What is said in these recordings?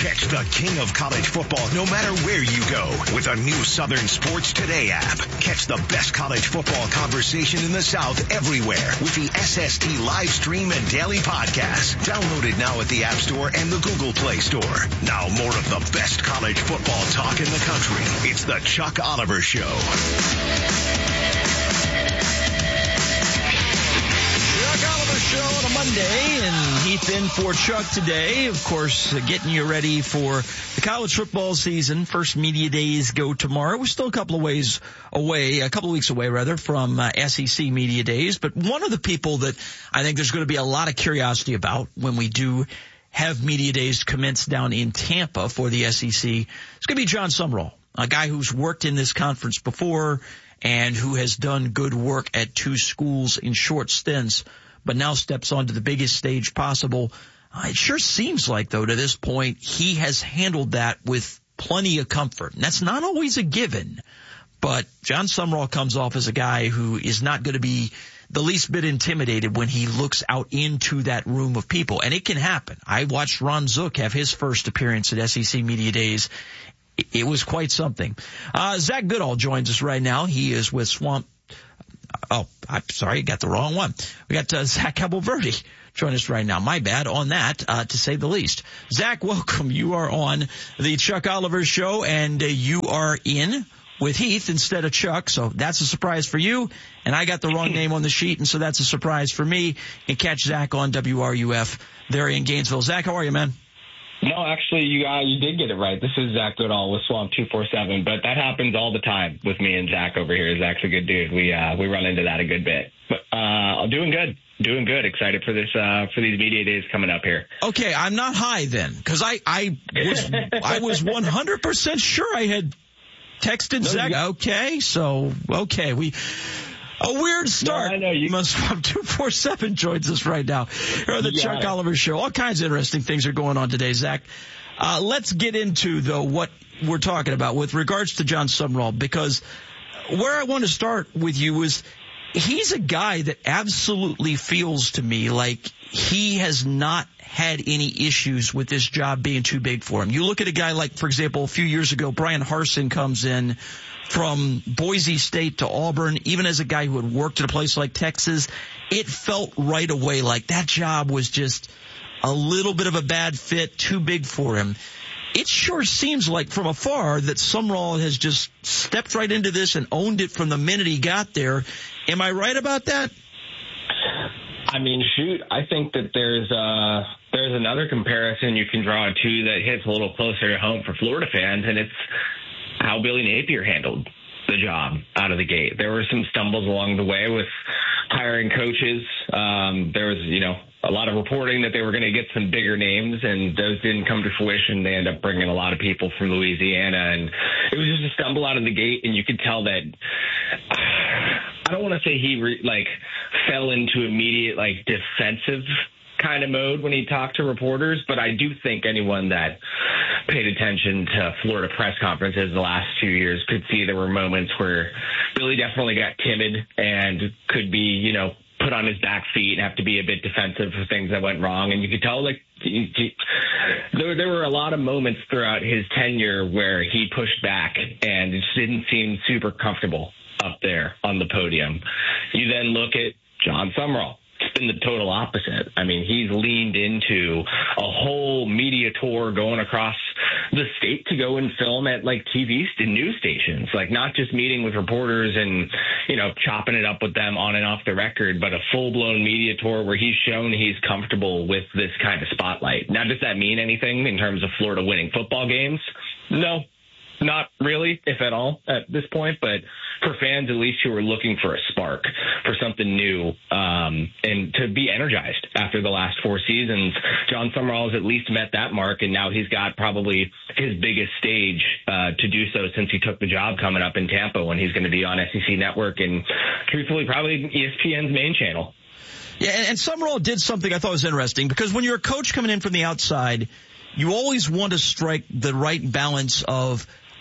Catch the king of college football no matter where you go with a new Southern Sports Today app. Catch the best college football conversation in the South everywhere with the SST live stream and daily podcast. Download it now at the App Store and the Google Play Store. Now more of the best college football talk in the country. It's the Chuck Oliver Show. Show on a Monday, and Heath in for Chuck today. Of course, getting you ready for the college football season. First media days go tomorrow. We're still a couple of weeks away from SEC media days. But one of the people that I think there's going to be a lot of curiosity about when we do have media days commence down in Tampa for the SEC, it's going to be Jon Sumrall, a guy who's worked in this conference before and who has done good work at two schools in short stints, but now steps onto the biggest stage possible. It sure seems like, though, to this point, he has handled that with plenty of comfort. And that's not always a given. But Jon Sumrall comes off as a guy who is not going to be the least bit intimidated when he looks out into that room of people. And it can happen. I watched Ron Zook have his first appearance at SEC Media Days. It was quite something. Zach Goodall joins us right now. He is with Swamp. Oh, I'm sorry, got the wrong one. We got Zach Cabalverde join us right now. My bad on that, to say the least. Zach, welcome. You are on the Chuck Oliver Show, and you are in with Heath instead of Chuck, so that's a surprise for you. And I got the wrong name on the sheet, and so that's a surprise for me. And catch Zach on WRUF there in Gainesville. Zach, how are you, man? No, actually, you did get it right. This is Zach Goodall with Swamp 247, but that happens all the time with me and Zach over here. Zach's a good dude. We run into that a good bit. But doing good. Excited for this for these media days coming up here. Okay, I'm not high then, because I was 100% sure I had texted Zach. Okay, a weird start. No, I know you. Swamp 247 joins us right now here on the Chuck Oliver Show. All kinds of interesting things are going on today, Zach. Let's get into, though, what we're talking about with regards to Jon Sumrall, because where I want to start with you is he's a guy that absolutely feels to me like he has not had any issues with this job being too big for him. You look at a guy like, for example, a few years ago, Brian Harsin comes in from Boise State to Auburn, even as a guy who had worked at a place like Texas. It felt right away like that job was just a little bit of a bad fit, too big for him. It sure seems like from afar that Sumrall has just stepped right into this and owned it from the minute he got there. Am I right about that? I mean, shoot, I think that there's another comparison you can draw to that hits a little closer to home for Florida fans, and it's how Billy Napier handled the job out of the gate. There were some stumbles along the way with hiring coaches. There was, a lot of reporting that they were going to get some bigger names, and those didn't come to fruition. They ended up bringing a lot of people from Louisiana, and it was just a stumble out of the gate, and you could tell that I don't want to say he fell into immediate defensive kind of mode when he talked to reporters, but I do think anyone that paid attention to Florida press conferences the last 2 years could see there were moments where Billy definitely got timid and could be, put on his back feet and have to be a bit defensive for things that went wrong. And you could tell there were a lot of moments throughout his tenure where he pushed back and it just didn't seem super comfortable up there on the podium. You then look at Jon Sumrall. It's been the total opposite. I mean, he's leaned into a whole media tour going across the state to go and film at TV news stations, not just meeting with reporters and, chopping it up with them on and off the record, but a full-blown media tour where he's shown he's comfortable with this kind of spotlight. Now, does that mean anything in terms of Florida winning football games? No. Not really, if at all, at this point, but for fans at least who are looking for a spark, for something new, and to be energized after the last 4 seasons, Jon Sumrall has at least met that mark, and now he's got probably his biggest stage to do so since he took the job coming up in Tampa when he's going to be on SEC Network and, truthfully, probably ESPN's main channel. Yeah, and Sumrall did something I thought was interesting, because when you're a coach coming in from the outside, you always want to strike the right balance of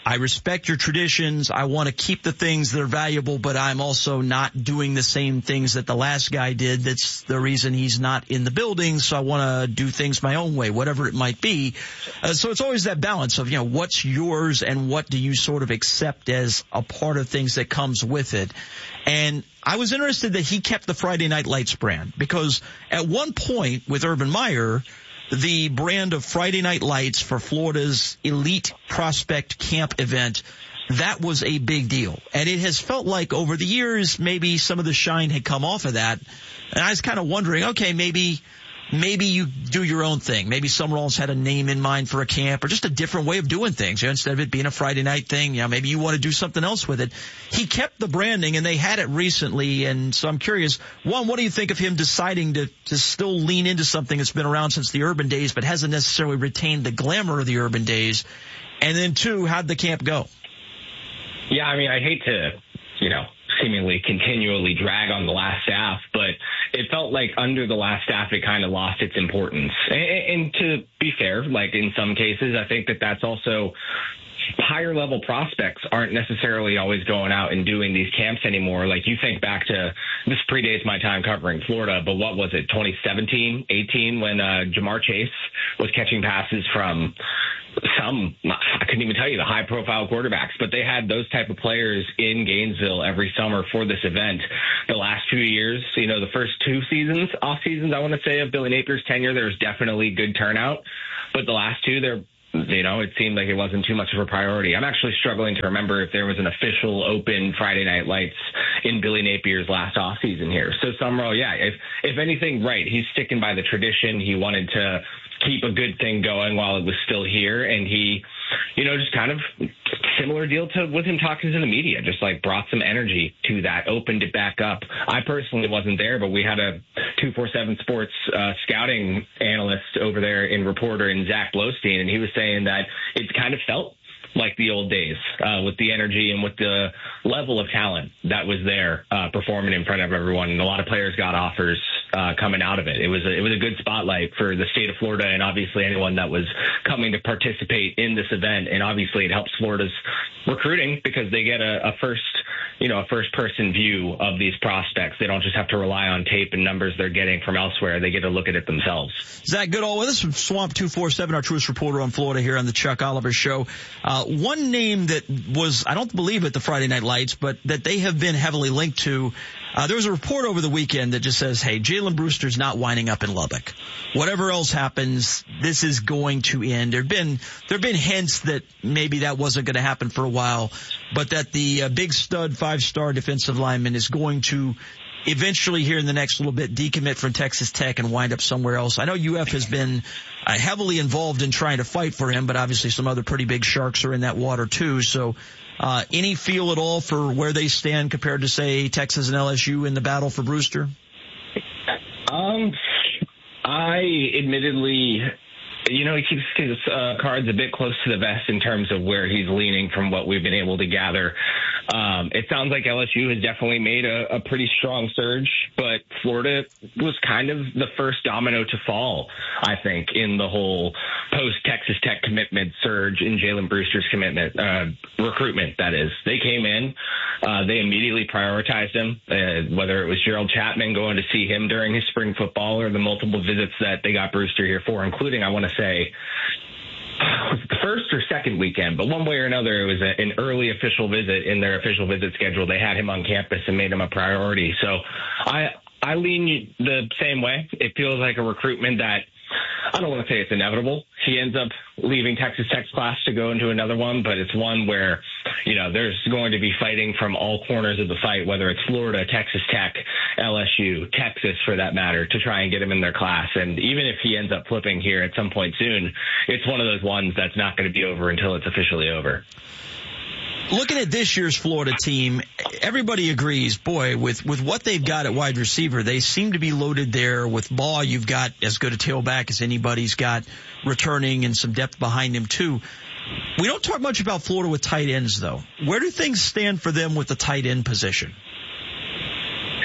I respect your traditions. I want to keep the things that are valuable, but I'm also not doing the same things that the last guy did. That's the reason he's not in the building. So I want to do things my own way, whatever it might be. So it's always that balance of, what's yours and what do you sort of accept as a part of things that comes with it. And I was interested that he kept the Friday Night Lights brand, because at one point with Urban Meyer, the brand of Friday Night Lights for Florida's elite prospect camp event, that was a big deal. And it has felt like over the years, maybe some of the shine had come off of that. And I was kind of wondering, okay, maybe you do your own thing. Maybe Summerall's had a name in mind for a camp or just a different way of doing things. Instead of it being a Friday night thing, maybe you want to do something else with it. He kept the branding, and they had it recently. And so I'm curious, one, what do you think of him deciding to still lean into something that's been around since the Urban days but hasn't necessarily retained the glamour of the Urban days? And then two, how'd the camp go? Yeah, I mean, I hate to, seemingly continually drag on the last staff, but it felt like under the last staff it kind of lost its importance. And to be fair, like in some cases, I think that that's also higher level prospects aren't necessarily always going out and doing these camps anymore. Like you think back to, this predates my time covering Florida, but what was it, 2017, 18, when Jamar Chase was catching passes from I couldn't even tell you the high profile quarterbacks, but they had those type of players in Gainesville every summer for this event. The last 2 years, the first 2 seasons, off seasons, I want to say, of Billy Napier's tenure, there was definitely good turnout, but the last 2, it seemed like it wasn't too much of a priority. I'm actually struggling to remember if there was an official open Friday Night Lights in Billy Napier's last off season here. So Summerall, yeah, if anything, right, he's sticking by the tradition. He wanted to keep a good thing going while it was still here. And he, just kind of similar deal to with him talking to the media, just like brought some energy to that, opened it back up. I personally wasn't there, but we had a 247 Sports scouting analyst over there in reporter in Zach Blostein, and he was saying that it kind of felt like the old days with the energy and with the level of talent that was there performing in front of everyone. And a lot of players got offers coming out of it. It was a good spotlight for the state of Florida and obviously anyone that was coming to participate in this event. And obviously it helps Florida's recruiting because they get a first person view of these prospects. They don't just have to rely on tape and numbers they're getting from elsewhere. They get to look at it themselves. Zach Goodall with us from Swamp 247, our truest reporter on Florida here on the Chuck Oliver Show. One name that was, I don't believe at the Friday Night Lights, but that they have been heavily linked to, there was a report over the weekend that just says, hey, Jalen Brewster's not winding up in Lubbock. Whatever else happens, this is going to end. There have been hints that maybe that wasn't going to happen for a while, but that the big stud 5-star defensive lineman is going to eventually here in the next little bit decommit from Texas Tech and wind up somewhere else. I know UF has been heavily involved in trying to fight for him, but obviously some other pretty big sharks are in that water too. So any feel at all for where they stand compared to, say, Texas and LSU in the battle for Brewster? I admittedly, he keeps his cards a bit close to the vest in terms of where he's leaning from what we've been able to gather. It sounds like LSU has definitely made a pretty strong surge, but Florida was kind of the first domino to fall, I think, in the whole post-Texas Tech commitment surge in Jalen Brewster's recruitment, that is. They came in, they immediately prioritized him, whether it was Gerald Chapman going to see him during his spring football or the multiple visits that they got Brewster here for, including, I want to say, the first or second weekend, but one way or another, it was an early official visit in their official visit schedule. They had him on campus and made him a priority. So I lean the same way. It feels like a recruitment that I don't want to say it's inevitable. He ends up leaving Texas Tech's class to go into another one, but it's one where, there's going to be fighting from all corners of the fight, whether it's Florida, Texas Tech, LSU, Texas for that matter, to try and get him in their class. And even if he ends up flipping here at some point soon, it's one of those ones that's not going to be over until it's officially over. Looking at this year's Florida team, everybody agrees, boy, with what they've got at wide receiver, they seem to be loaded there. With Baugh, you've got as good a tailback as anybody's got returning and some depth behind him, too. We don't talk much about Florida with tight ends, though. Where do things stand for them with the tight end position? It's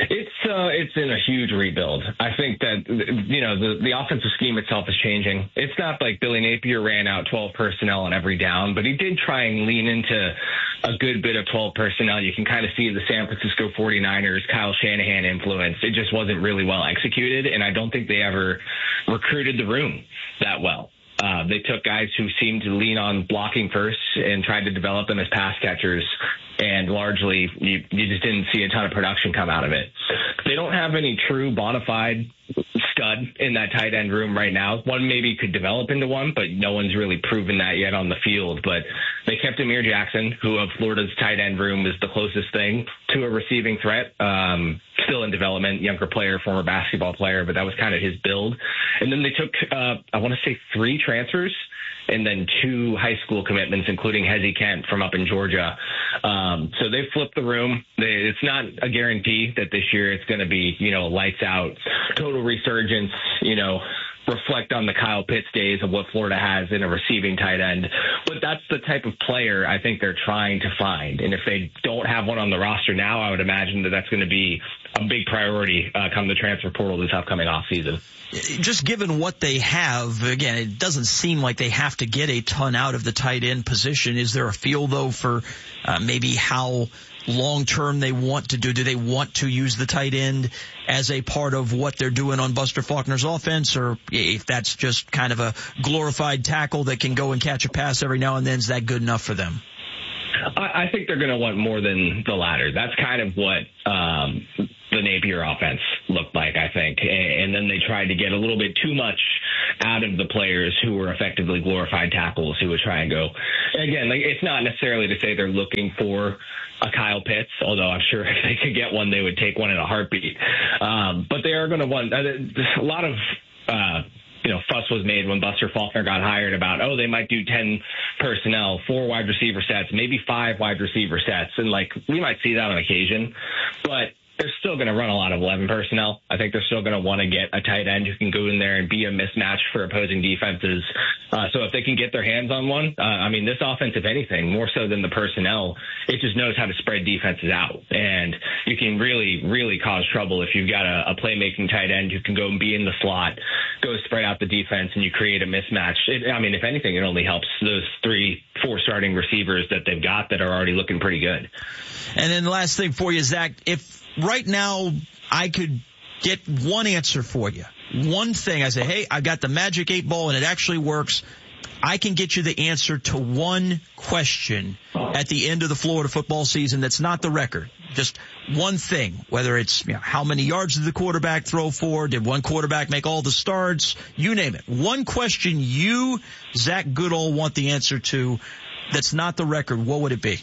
It's in a huge rebuild. I think that, the offensive scheme itself is changing. It's not like Billy Napier ran out 12 personnel on every down, but he did try and lean into a good bit of 12 personnel. You can kind of see the San Francisco 49ers, Kyle Shanahan influence. It just wasn't really well executed, and I don't think they ever recruited the room that well. They took guys who seemed to lean on blocking first and tried to develop them as pass catchers, and largely you just didn't see a ton of production come out of it. They don't have any true bona fide stud in that tight end room right now. One maybe could develop into one, but no one's really proven that yet on the field. But they kept Amir Jackson, who of Florida's tight end room is the closest thing to a receiving threat. Still in development, younger player, former basketball player, but that was kind of his build. And then they took, I want to say 3 transfers and then 2 high school commitments, including Hezzy Kent from up in Georgia. So they flipped the room. It's not a guarantee that this year it's going to be, lights out, total resurgence, reflect on the Kyle Pitts days of what Florida has in a receiving tight end. But that's the type of player I think they're trying to find. And if they don't have one on the roster now, I would imagine that that's going to be a big priority come the transfer portal this upcoming offseason. Just given what they have, again, it doesn't seem like they have to get a ton out of the tight end position. Is there a feel, though, for maybe how long-term they want to do? Do they want to use the tight end as a part of what they're doing on Buster Faulkner's offense, or if that's just kind of a glorified tackle that can go and catch a pass every now and then, is that good enough for them? I think they're going to want more than the latter. That's kind of what the Napier offense looked like, I think. And then they tried to get a little bit too much out of the players who were effectively glorified tackles who would try and go. Again, it's not necessarily to say they're looking for a Kyle Pitts, although I'm sure if they could get one, they would take one in a heartbeat. But they are going to want a lot of fuss was made when Buster Faulkner got hired about, they might do 10 personnel, 4 wide receiver sets, maybe 5 wide receiver sets. And we might see that on occasion, but they're still going to run a lot of 11 personnel. I think they're still going to want to get a tight end who can go in there and be a mismatch for opposing defenses. So if they can get their hands on one, this offense, if anything, more so than the personnel, it just knows how to spread defenses out. And you can really, really cause trouble if you've got a playmaking tight end who can go and be in the slot, go spread out the defense, and you create a mismatch. If anything, it only helps those 3-4 starting receivers that they've got that are already looking pretty good. And then the last thing for you, Zach, if right now I could get one answer for you, one thing, I say, hey, I've got the magic 8 ball and it actually works. I can get you the answer to one question at the end of the Florida football season that's not the record. Just one thing, whether it's how many yards did the quarterback throw for, did one quarterback make all the starts, you name it. One question you, Zach Goodall, want the answer to that's not the record, what would it be?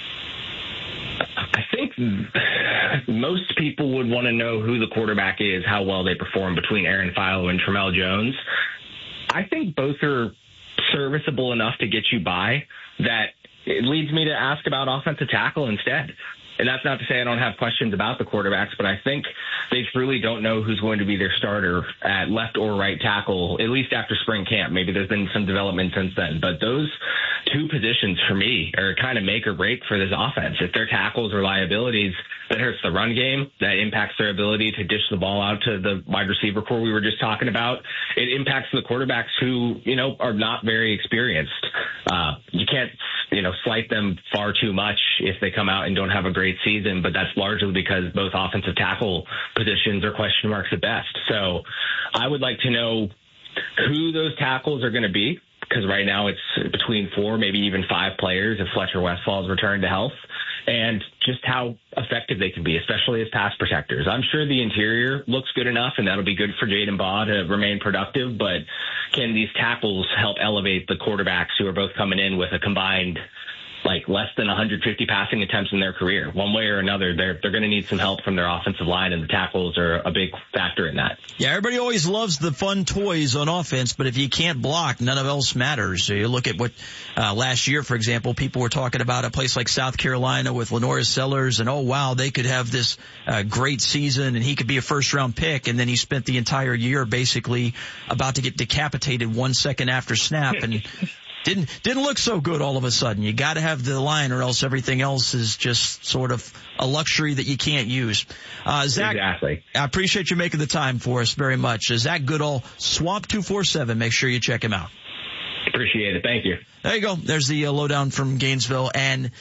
I think most people would want to know who the quarterback is, how well they perform between Aaron Philo and Tramel Jones. I think both are serviceable enough to get you by that it leads me to ask about offensive tackle instead. And that's not to say I don't have questions about the quarterbacks, but I think they truly don't know who's going to be their starter at left or right tackle, at least after spring camp. Maybe there's been some development since then. But those 2 positions for me are kind of make or break for this offense. If their tackles are liabilities, that hurts the run game. That impacts their ability to dish the ball out to the wide receiver core we were just talking about. It impacts the quarterbacks who, are not very experienced. You can't, slight them far too much if they come out and don't have a great season, but that's largely because both offensive tackle positions are question marks at best. So I would like to know who those tackles are going to be, because right now it's between 4, maybe even 5 players if Fletcher Westfall's returned to health, and just how effective they can be, especially as pass protectors. I'm sure the interior looks good enough, and that'll be good for Jaden Baugh to remain productive, but can these tackles help elevate the quarterbacks who are both coming in with a combined less than 150 passing attempts in their career? One way or another, they're going to need some help from their offensive line, and the tackles are a big factor in that. Yeah, everybody always loves the fun toys on offense, but if you can't block, none of else matters. So you look at what last year, for example, people were talking about a place like South Carolina with Lenoris Sellers, and wow, they could have this great season, and he could be a first-round pick, and then he spent the entire year basically about to get decapitated 1 second after snap, and Didn't look so good all of a sudden. You got to have the line, or else everything else is just sort of a luxury that you can't use. Zach, exactly. I appreciate you making the time for us very much. Zach Goodall, Swamp 247. Make sure you check him out. Appreciate it. Thank you. There you go. There's the lowdown from Gainesville. And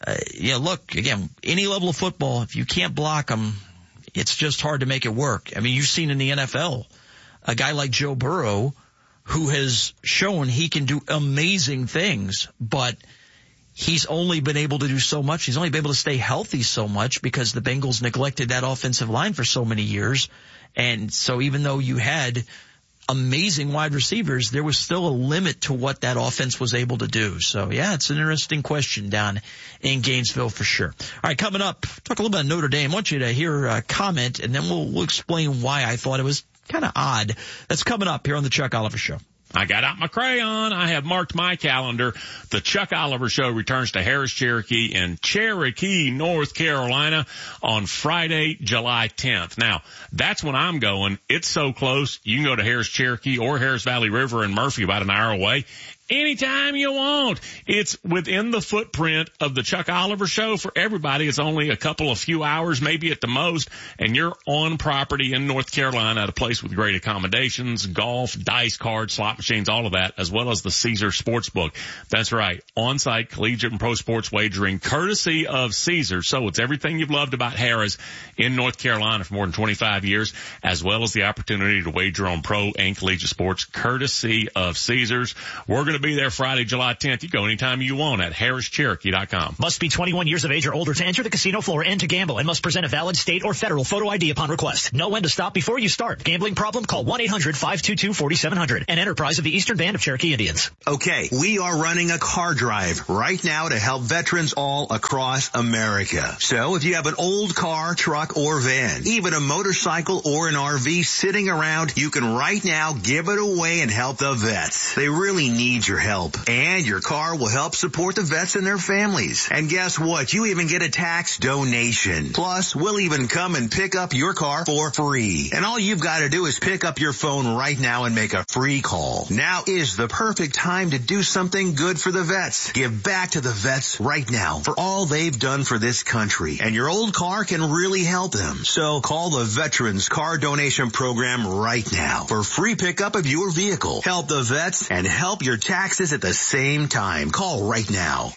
look, again, any level of football, if you can't block them, it's just hard to make it work. I mean, you've seen in the NFL a guy like Joe Burrow, who has shown he can do amazing things, but he's only been able to do so much. He's only been able to stay healthy so much because the Bengals neglected that offensive line for so many years. And so even though you had amazing wide receivers, there was still a limit to what that offense was able to do. So, yeah, it's an interesting question down in Gainesville for sure. All right, coming up, talk a little bit about Notre Dame. I want you to hear a comment, and then we'll explain why I thought it was kind of odd. That's coming up here on the Chuck Oliver Show. I got out my crayon. I have marked my calendar. The Chuck Oliver Show returns to Harris Cherokee in Cherokee, North Carolina on Friday, July 10th. Now, that's when I'm going. It's so close. You can go to Harris Cherokee or Harris Valley River in Murphy, about an hour away. Anytime you want. It's within the footprint of the Chuck Oliver Show for everybody. It's only a few hours, maybe at the most, and you're on property in North Carolina at a place with great accommodations, golf, dice cards, slot machines, all of that, as well as the Caesar Sportsbook. That's right. On-site collegiate and pro sports wagering courtesy of Caesar. So it's everything you've loved about Harris in North Carolina for more than 25 years, as well as the opportunity to wager on pro and collegiate sports courtesy of Caesars. We're going to be there Friday, July 10th. You go anytime you want at HarrisCherokee.com. Must be 21 years of age or older to enter the casino floor and to gamble, and must present a valid state or federal photo ID upon request. Know when to stop before you start. Gambling problem? Call 1-800-522-4700. An enterprise of the Eastern Band of Cherokee Indians. Okay, we are running a car drive right now to help veterans all across America. So if you have an old car, truck, or van, even a motorcycle or an RV sitting around, you can right now give it away and help the vets. They really need your help. And your car will help support the vets and their families. And guess what? You even get a tax donation. Plus, we'll even come and pick up your car for free. And all you've got to do is pick up your phone right now and make a free call. Now is the perfect time to do something good for the vets. Give back to the vets right now for all they've done for this country. And your old car can really help them. So call the Veterans Car Donation Program right now for free pickup of your vehicle. Help the vets and help your taxes at the same time. Call right now.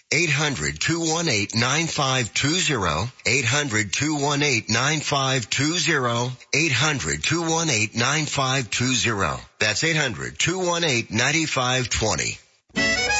800-218-9520. 800-218-9520. 800-218-9520. That's 800-218-9520.